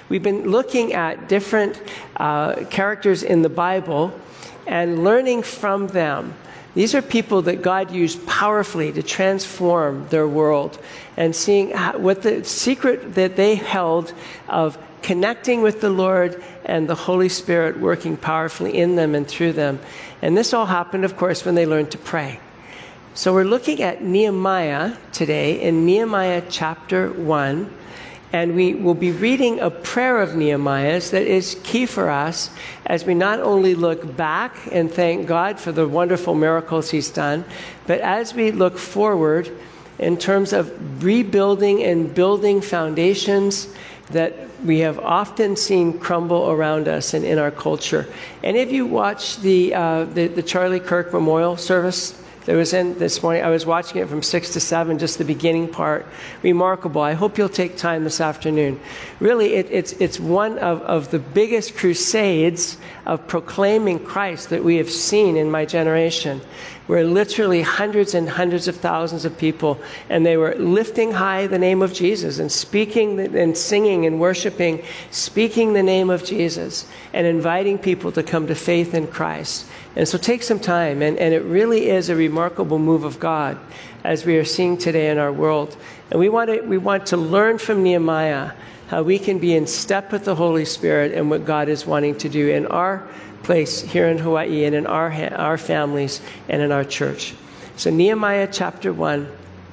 We've been looking at different characters in the Bible and learning from them. These are people that God used powerfully to transform their world, and seeing what the secret that they held of connecting with the Lord and the Holy Spirit working powerfully in them and through them. And this all happened, of course, when they learned to pray. So we're looking at Nehemiah today, in Nehemiah chapter 1. And we will be reading a prayer of Nehemiah's that is key for us as we not only look back and thank God for the wonderful miracles he's done, but as we look forward in terms of rebuilding and building foundations that we have often seen crumble around us and in our culture. Any of you watched the Charlie Kirk Memorial Service that was in this morning? I was watching it from 6 to 7, just the beginning part. Remarkable. I hope you'll take time this afternoon. Really, it's one of the biggest crusades of proclaiming Christ that we have seen in my generation, where literally hundreds and hundreds of thousands of people, and they were lifting high the name of Jesus and speaking and singing and worshiping, speaking the name of Jesus and inviting people to come to faith in Christ. And so take some time, and it really is a remarkable move of God as we are seeing today in our world. And we want to learn from Nehemiah how we can be in step with the Holy Spirit and what God is wanting to do in our place here in Hawaii and in our families and in our church. So Nehemiah chapter 1.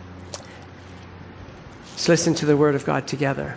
Let's listen to the word of God together.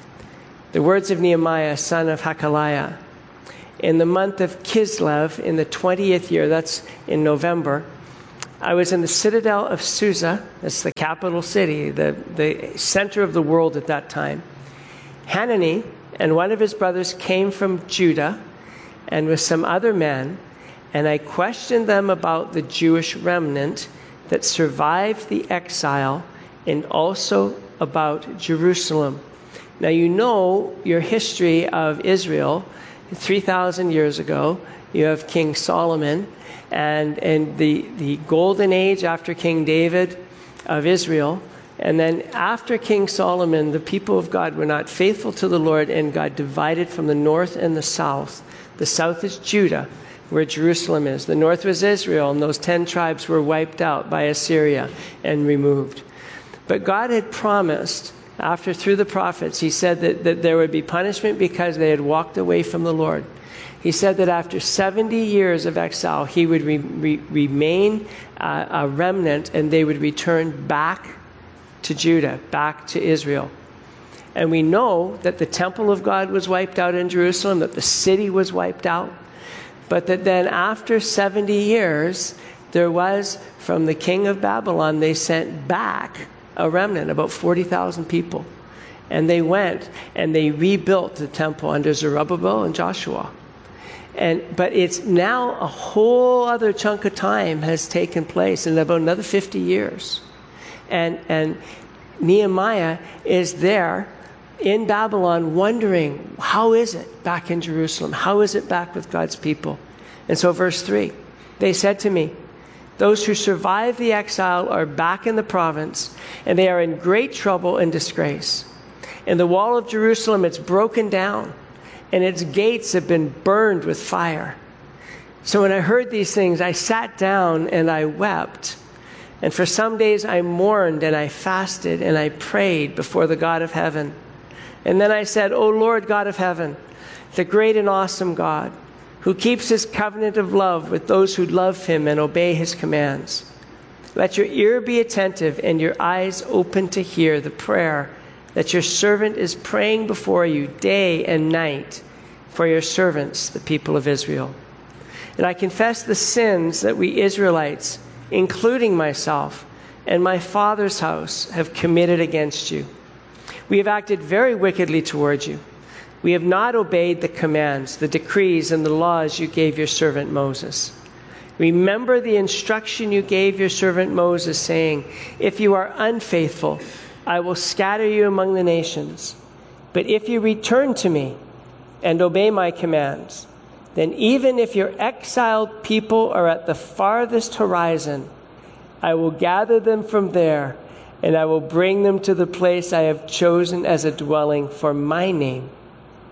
The words of Nehemiah, son of Hakaliah. In the month of Kislev, in the 20th year, that's in November, I was in the citadel of Susa. That's the capital city, the center of the world at that time. Hanani and one of his brothers came from Judah and with some other men, and I questioned them about the Jewish remnant that survived the exile and also about Jerusalem. Now, you know your history of Israel. 3,000 years ago, you have King Solomon and the golden age after King David of Israel. And then after King Solomon, the people of God were not faithful to the Lord, and God divided from the north and the south. The south is Judah, where Jerusalem is. The north was Israel, and those 10 tribes were wiped out by Assyria and removed. But God had promised, through the prophets, he said that there would be punishment because they had walked away from the Lord. He said that after 70 years of exile, he would remain a remnant, and they would return back to Judah, back to Israel. And we know that the temple of God was wiped out in Jerusalem, that the city was wiped out, but that then after 70 years, there was, from the king of Babylon, they sent back a remnant, about 40,000 people. And they went and they rebuilt the temple under Zerubbabel and Joshua. But it's now a whole other chunk of time has taken place in about another 50 years. And Nehemiah is there in Babylon wondering, how is it back in Jerusalem? How is it back with God's people? And so verse 3, they said to me, those who survived the exile are back in the province, and they are in great trouble and disgrace. And the wall of Jerusalem, it's broken down, and its gates have been burned with fire. So when I heard these things, I sat down and I wept. And for some days I mourned and I fasted and I prayed before the God of heaven. And then I said, O Lord God of heaven, the great and awesome God, who keeps his covenant of love with those who love him and obey his commands. Let your ear be attentive and your eyes open to hear the prayer that your servant is praying before you day and night for your servants, the people of Israel. And I confess the sins that we Israelites, including myself and my father's house, have committed against you. We have acted very wickedly toward you. We have not obeyed the commands, the decrees, and the laws you gave your servant Moses. Remember the instruction you gave your servant Moses, saying, if you are unfaithful, I will scatter you among the nations. But if you return to me and obey my commands, then even if your exiled people are at the farthest horizon, I will gather them from there, and I will bring them to the place I have chosen as a dwelling for my name.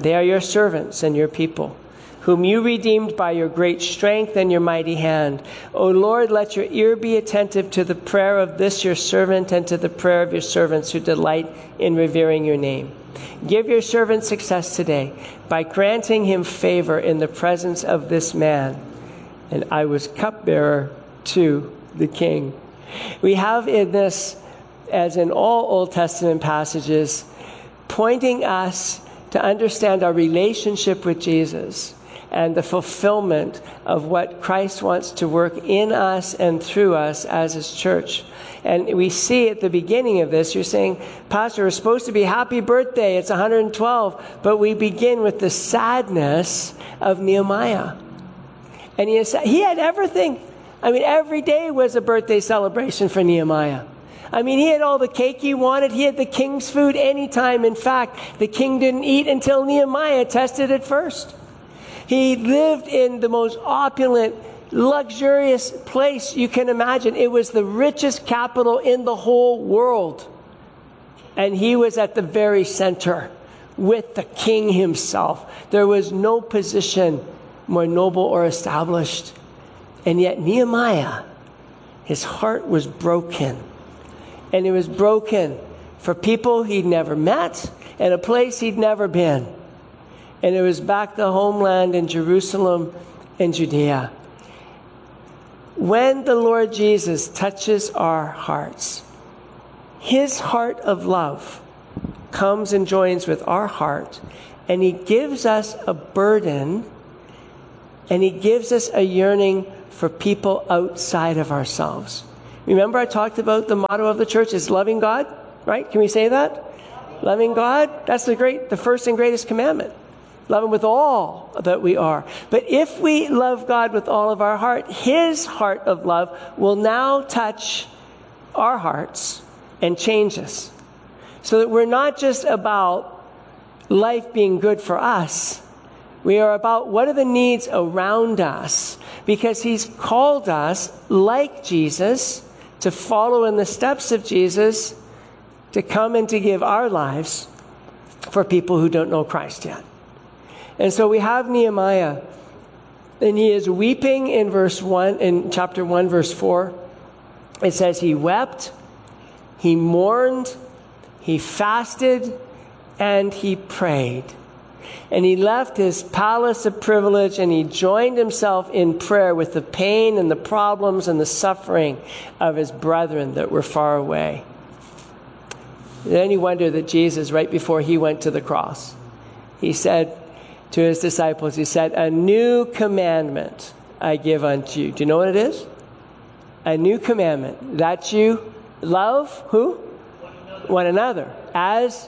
They are your servants and your people, whom you redeemed by your great strength and your mighty hand. O Lord, let your ear be attentive to the prayer of this your servant and to the prayer of your servants who delight in revering your name. Give your servant success today by granting him favor in the presence of this man. And I was cupbearer to the king. We have in this, as in all Old Testament passages, pointing us to understand our relationship with Jesus and the fulfillment of what Christ wants to work in us and through us as his church. And we see at the beginning of this, you're saying, Pastor, we're supposed to be happy birthday. It's 112. But we begin with the sadness of Nehemiah. And he had everything. I mean, every day was a birthday celebration for Nehemiah. I mean, he had all the cake he wanted. He had the king's food anytime. In fact, the king didn't eat until Nehemiah tested it first. He lived in the most opulent, luxurious place you can imagine. It was the richest capital in the whole world. And he was at the very center with the king himself. There was no position more noble or established. And yet Nehemiah, his heart was broken. And it was broken for people he'd never met and a place he'd never been. And it was back to homeland in Jerusalem and Judea. When the Lord Jesus touches our hearts, his heart of love comes and joins with our heart, and he gives us a burden, and he gives us a yearning for people outside of ourselves. Remember I talked about the motto of the church is loving God, right? Can we say that? Loving God, that's the first and greatest commandment. Love him with all that we are. But if we love God with all of our heart, his heart of love will now touch our hearts and change us. So that we're not just about life being good for us. We are about what are the needs around us. Because he's called us, like Jesus, to follow in the steps of Jesus, to come and to give our lives for people who don't know Christ yet. And so we have Nehemiah, and he is weeping in in chapter 1, verse 4. It says he wept, he mourned, he fasted, and he prayed. And he left his palace of privilege and he joined himself in prayer with the pain and the problems and the suffering of his brethren that were far away. Then you wonder that Jesus, right before he went to the cross, he said to his disciples, he said, "A new commandment I give unto you." Do you know what it is? A new commandment, that you love who? One another. As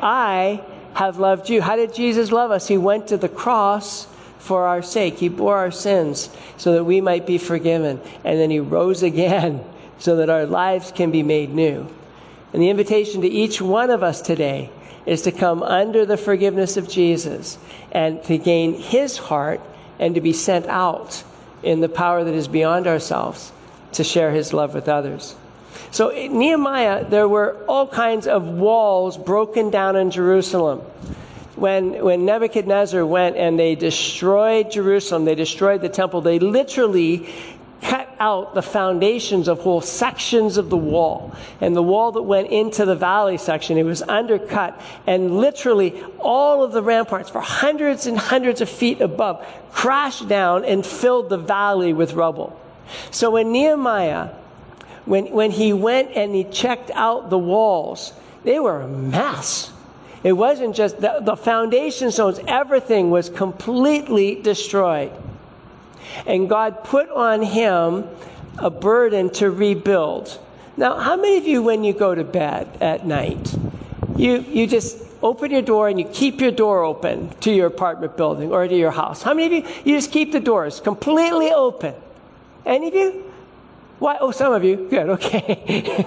I have loved you. How did Jesus love us? He went to the cross for our sake. He bore our sins so that we might be forgiven. And then he rose again so that our lives can be made new. And the invitation to each one of us today is to come under the forgiveness of Jesus and to gain his heart and to be sent out in the power that is beyond ourselves to share his love with others. So in Nehemiah, there were all kinds of walls broken down in Jerusalem. When Nebuchadnezzar went and they destroyed Jerusalem, they destroyed the temple, they literally cut out the foundations of whole sections of the wall. And the wall that went into the valley section, it was undercut. And literally all of the ramparts for hundreds and hundreds of feet above crashed down and filled the valley with rubble. So when Nehemiah, when he went and he checked out the walls, they were a mess. It wasn't just the foundation stones, everything was completely destroyed. And God put on him a burden to rebuild. Now, how many of you, when you go to bed at night, you just open your door and you keep your door open to your apartment building or to your house? How many of you just keep the doors completely open? Any of you? Why? Oh, some of you. Good, okay.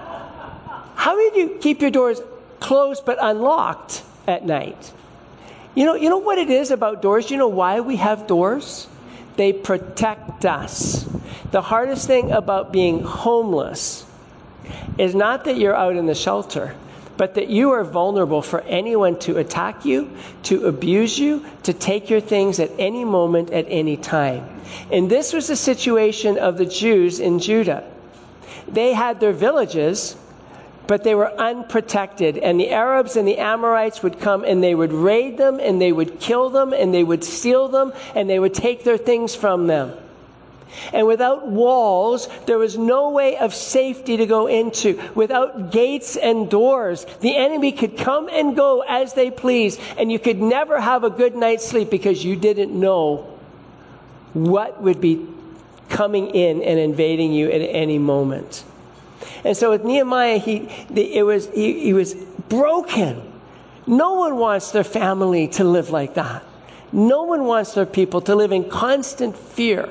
How many of you keep your doors closed but unlocked at night? You know what it is about doors? You know why we have doors? They protect us. The hardest thing about being homeless is not that you're out in the shelter, but that you are vulnerable for anyone to attack you, to abuse you, to take your things at any moment, at any time. And this was the situation of the Jews in Judah. They had their villages, but they were unprotected. And the Arabs and the Amorites would come and they would raid them and they would kill them and they would steal them and they would take their things from them. And without walls, there was no way of safety to go into. Without gates and doors, the enemy could come and go as they please. And you could never have a good night's sleep because you didn't know what would be coming in and invading you at any moment. And so with Nehemiah, he was broken. No one wants their family to live like that. No one wants their people to live in constant fear.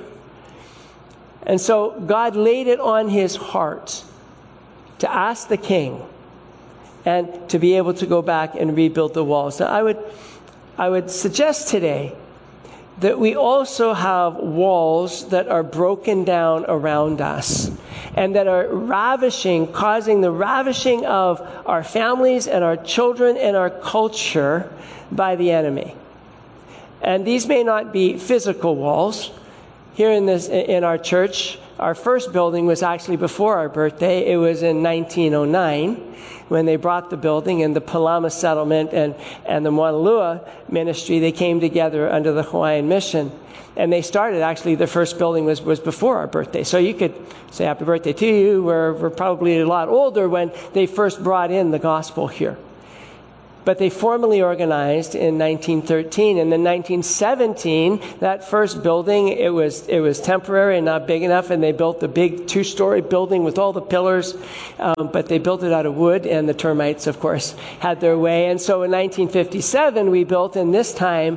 And so God laid it on his heart to ask the king and to be able to go back and rebuild the walls. Now, I would suggest today that we also have walls that are broken down around us and that are causing the ravishing of our families and our children and our culture by the enemy. And these may not be physical walls. Here in our church, our first building was actually before our birthday. It was in 1909 when they brought the building, and the Palama settlement and the Mauna Lua ministry, they came together under the Hawaiian mission. And they started, actually, the first building was before our birthday. So you could say happy birthday to you. We're probably a lot older when they first brought in the gospel here. But they formally organized in 1913. And then 1917, that first building, it was temporary and not big enough, and they built the big 2-story building with all the pillars, but they built it out of wood, and the termites, of course, had their way. And so in 1957, we built, and this time,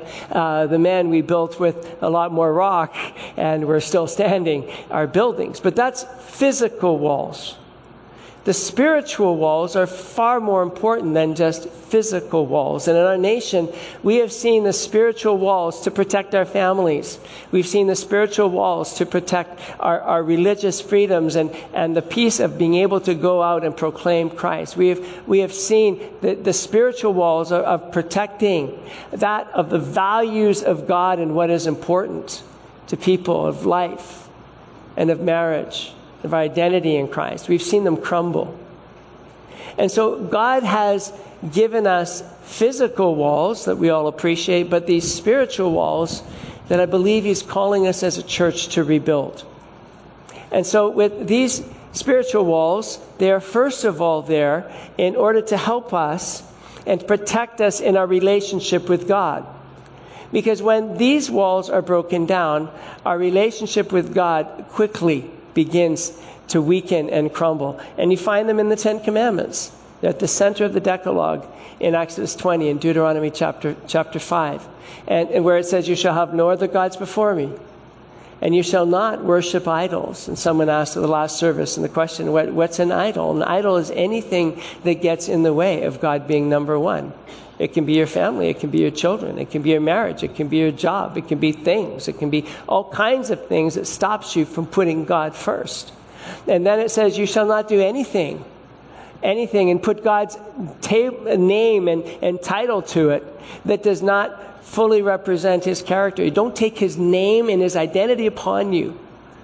we built with a lot more rock, and we're still standing, our buildings. But that's physical walls. The spiritual walls are far more important than just physical walls. And in our nation, we have seen the spiritual walls to protect our families. We've seen the spiritual walls to protect our religious freedoms and the peace of being able to go out and proclaim Christ. We have seen the spiritual walls of protecting that of the values of God and what is important to people, of life and of marriage, of our identity in Christ. We've seen them crumble. And so God has given us physical walls that we all appreciate, but these spiritual walls that I believe he's calling us as a church to rebuild. And so with these spiritual walls, they are first of all there in order to help us and protect us in our relationship with God. Because when these walls are broken down, our relationship with God quickly begins to weaken and crumble. And you find them in the Ten Commandments. They're at the center of the Decalogue in Exodus 20 and Deuteronomy chapter 5. And where it says, you shall have no other gods before me. And you shall not worship idols. And someone asked at the last service in the question, what's an idol? An idol is anything that gets in the way of God being number one. It can be your family. It can be your children. It can be your marriage. It can be your job. It can be things. It can be all kinds of things that stops you from putting God first. And then it says, you shall not do anything, and put God's name and title to it that does not fully represent his character. You don't take his name and his identity upon you,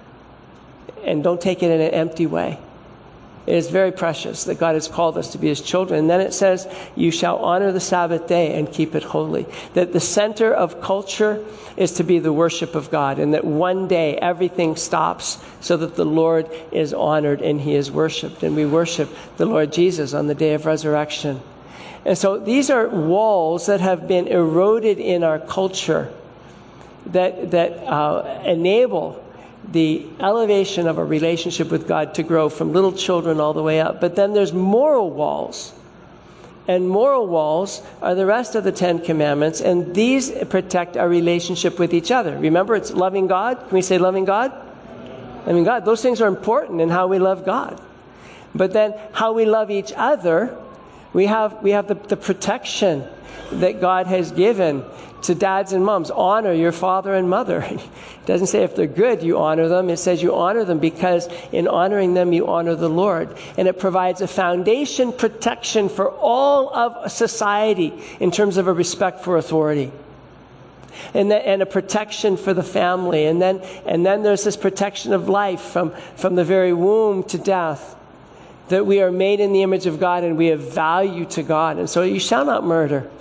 and don't take it in an empty way. It is very precious that God has called us to be his children. And then it says, you shall honor the Sabbath day and keep it holy. That the center of culture is to be the worship of God, and that one day everything stops so that the Lord is honored and he is worshiped. And we worship the Lord Jesus on the day of resurrection. And so these are walls that have been eroded in our culture that enable the elevation of a relationship with God to grow from little children all the way up. But then there's moral walls. And moral walls are the rest of the Ten Commandments, and these protect our relationship with each other. Remember, it's loving God. Can we say loving God? Loving God. Those things are important in how we love God. But then how we love each other We have the protection that God has given to dads and moms. Honor your father and mother. It doesn't say if they're good, you honor them. It says you honor them because in honoring them, you honor the Lord. And it provides a foundation protection for all of society in terms of a respect for authority. And a protection for the family. And then there's this protection of life from the very womb to death. That we are made in the image of God and we have value to God. And so you shall not murder.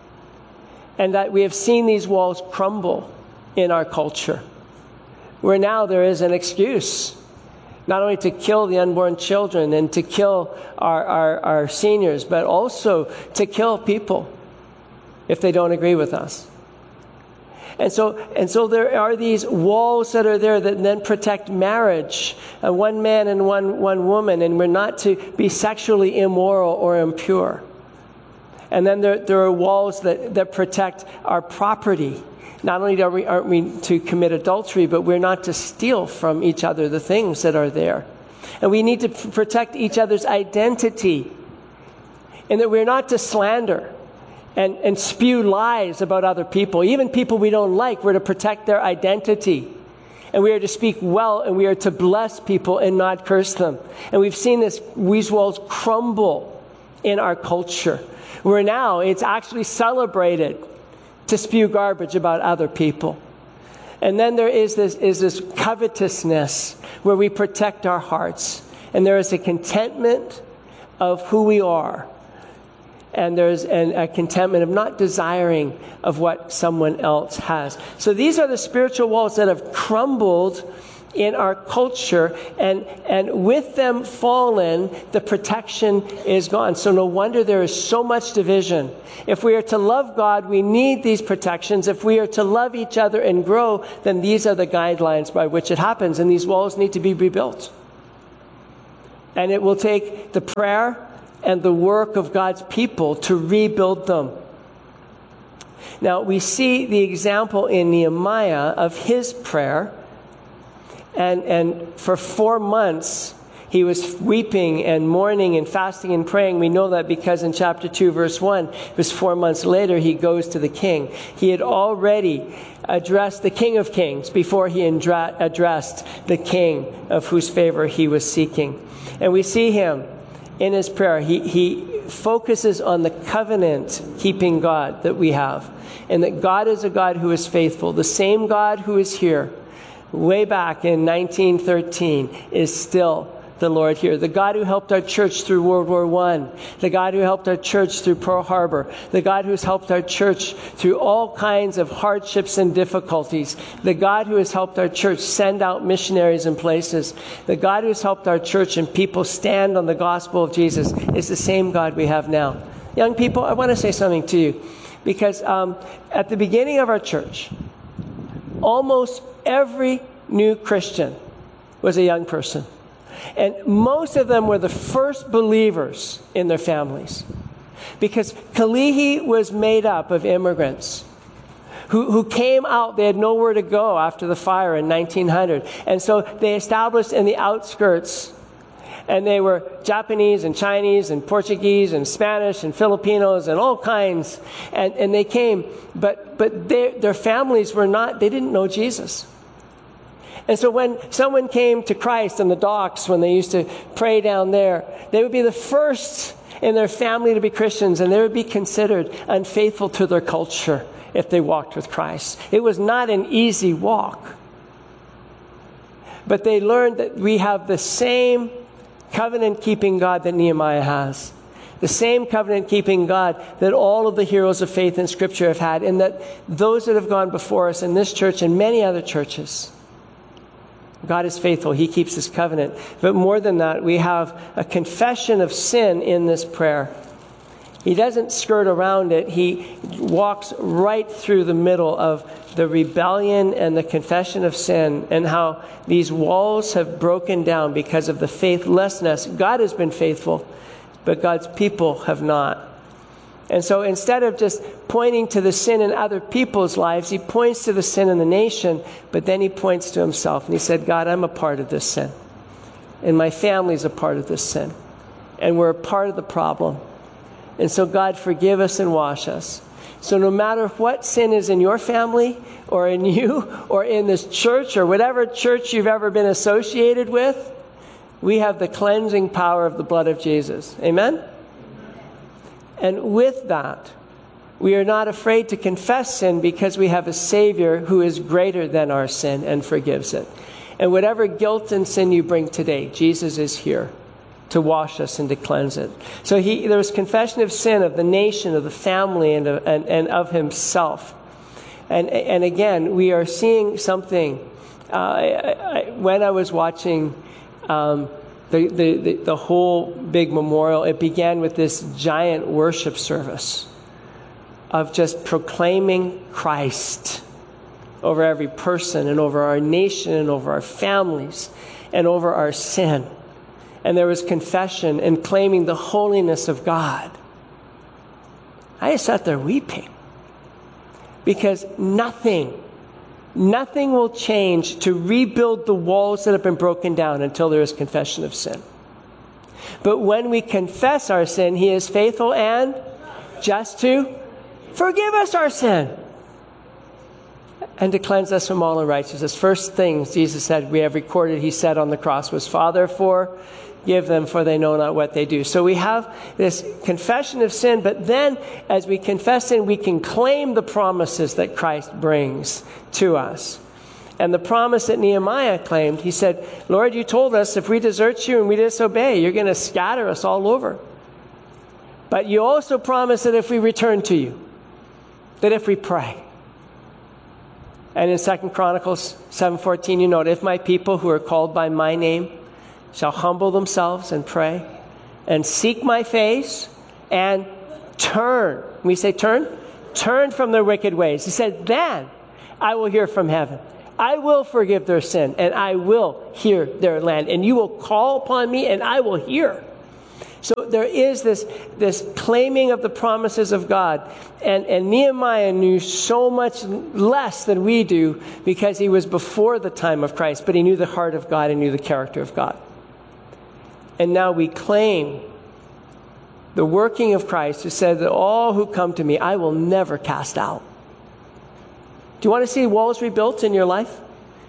And that we have seen these walls crumble in our culture. Where now there is an excuse. Not only to kill the unborn children and to kill our seniors, but also to kill people if they don't agree with us. And so there are these walls that are there that then protect marriage, one man and one woman, and we're not to be sexually immoral or impure. And then there are walls that protect our property. Not only aren't we to commit adultery, but we're not to steal from each other the things that are there. And we need to protect each other's identity. And that we're not to slander and spew lies about other people. Even people we don't like, we're to protect their identity. And we are to speak well, and we are to bless people and not curse them. And we've seen these walls crumble in our culture. Where now it's actually celebrated to spew garbage about other people. And then there is this covetousness where we protect our hearts. And there is a contentment of who we are. And there's a contentment of not desiring of what someone else has. So these are the spiritual walls that have crumbled in our culture, and with them fallen, the protection is gone. So no wonder there is so much division. If we are to love God, we need these protections. If we are to love each other and grow, then these are the guidelines by which it happens, and these walls need to be rebuilt. And it will take the prayer and the work of God's people to rebuild them. Now, we see the example in Nehemiah of his prayer. And for 4 months, he was weeping and mourning and fasting and praying. We know that because in chapter 2, verse 1, it was 4 months later, he goes to the king. He had already addressed the King of Kings before he addressed the king of whose favor he was seeking. And we see him in his prayer. He focuses on the covenant-keeping God that we have. And that God is a God who is faithful. The same God who is here way back in 1913 is still the Lord here. The God who helped our church through World War I. The God who helped our church through Pearl Harbor. The God who's helped our church through all kinds of hardships and difficulties. The God who has helped our church send out missionaries in places. The God who's helped our church and people stand on the gospel of Jesus is the same God we have now. Young people, I want to say something to you. Because at the beginning of our church, almost every new Christian was a young person. And most of them were the first believers in their families. Because Kalihi was made up of immigrants who came out. They had nowhere to go after the fire in 1900. And so they established in the outskirts. And they were Japanese and Chinese and Portuguese and Spanish and Filipinos and all kinds. And they came. But their families were not, they didn't know Jesus. And so when someone came to Christ on the docks, when they used to pray down there, they would be the first in their family to be Christians, and they would be considered unfaithful to their culture if they walked with Christ. It was not an easy walk. But they learned that we have the same covenant-keeping God that Nehemiah has. The same covenant-keeping God that all of the heroes of faith in Scripture have had, and that those that have gone before us in this church and many other churches. God is faithful. He keeps his covenant. But more than that, we have a confession of sin in this prayer. He doesn't skirt around it. He walks right through the middle of the rebellion and the confession of sin, and how these walls have broken down because of the faithlessness. God has been faithful, but God's people have not. And so instead of just pointing to the sin in other people's lives, he points to the sin in the nation, but then he points to himself. And he said, God, I'm a part of this sin. And my family's a part of this sin. And we're a part of the problem. And so God, forgive us and wash us. So no matter what sin is in your family or in you or in this church or whatever church you've ever been associated with, we have the cleansing power of the blood of Jesus. Amen? And with that, we are not afraid to confess sin because we have a Savior who is greater than our sin and forgives it. And whatever guilt and sin you bring today, Jesus is here to wash us and to cleanse it. So there was confession of sin of the nation, of the family, and of himself. And again, we are seeing something. When I was watching the whole big memorial, it began with this giant worship service of just proclaiming Christ over every person and over our nation and over our families and over our sin. And there was confession and claiming the holiness of God. I just sat there weeping because nothing will change to rebuild the walls that have been broken down until there is confession of sin. But when we confess our sin, he is faithful and just to forgive us our sin and to cleanse us from all unrighteousness. First things Jesus said, we have recorded, he said on the cross was, Father, forgive them, for they know not what they do. So we have this confession of sin, but then as we confess sin, we can claim the promises that Christ brings to us. And the promise that Nehemiah claimed, he said, Lord, you told us if we desert you and we disobey, you're going to scatter us all over. But you also promised that if we return to you, that if we pray. And in 2 Chronicles 7:14, you note, if my people who are called by my name shall humble themselves and pray and seek my face and turn. When we say turn from their wicked ways. He said, then I will hear from heaven. I will forgive their sin and I will hear their land. And you will call upon me and I will hear. So there is this claiming of the promises of God. And Nehemiah knew so much less than we do because he was before the time of Christ, but he knew the heart of God and knew the character of God. And now we claim the working of Christ, who said that all who come to me, I will never cast out. Do you want to see walls rebuilt in your life?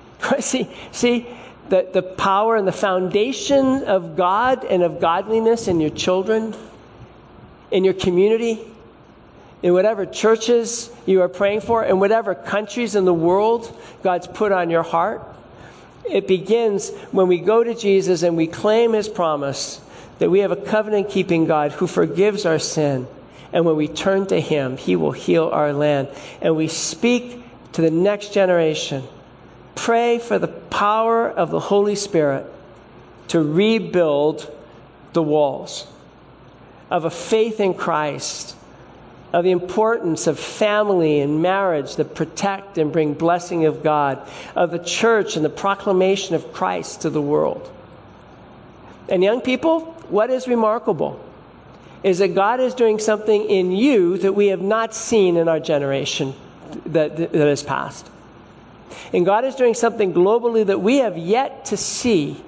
See the power and the foundation of God and of godliness in your children, in your community, in whatever churches you are praying for, in whatever countries in the world God's put on your heart? It begins when we go to Jesus and we claim his promise that we have a covenant-keeping God who forgives our sin. And when we turn to him, he will heal our land. And we speak to the next generation. Pray for the power of the Holy Spirit to rebuild the walls of a faith in Christ, of the importance of family and marriage that protect and bring blessing of God, of the church and the proclamation of Christ to the world. And young people, what is remarkable is that God is doing something in you that we have not seen in our generation that has passed. And God is doing something globally that we have yet to see.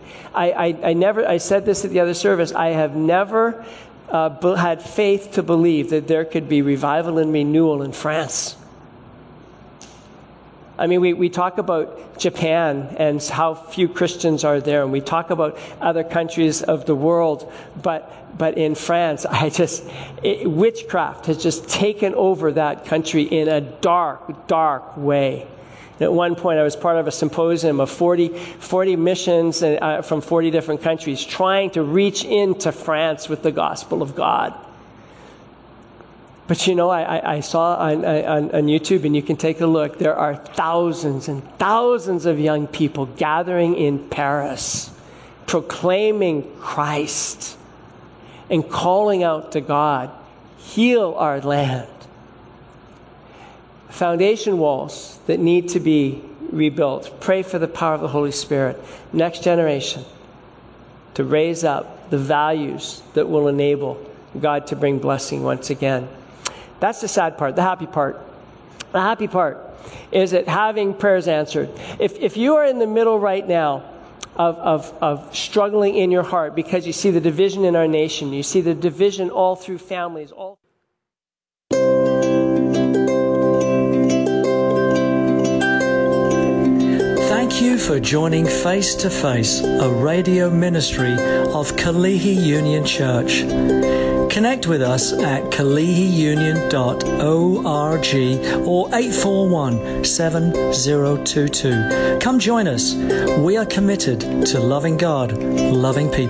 I said this at the other service, I have never had faith to believe that there could be revival and renewal in France. I mean, we talk about Japan and how few Christians are there, and we talk about other countries of the world, but in France, witchcraft has just taken over that country in a dark, dark way. And at one point, I was part of a symposium of 40 missions from 40 different countries trying to reach into France with the gospel of God. But you know, I saw on YouTube, and you can take a look, there are thousands and thousands of young people gathering in Paris, proclaiming Christ and calling out to God, heal our land. Foundation walls that need to be rebuilt. Pray for the power of the Holy Spirit. Next generation to raise up the values that will enable God to bring blessing once again. That's the sad part. The happy part. The happy part is that having prayers answered. If you are in the middle right now of struggling in your heart because you see the division in our nation. You see the division all through families. Thank you for joining Face to Face, a radio ministry of Kalihi Union Church. Connect with us at kalihiunion.org or 841-7022. Come join us. We are committed to loving God, loving people.